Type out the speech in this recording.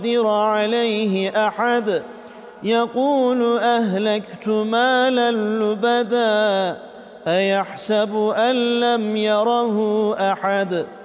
يقدر عليه أحد يقول أهلكت مالا لبدا أيحسب أن لم يره أحد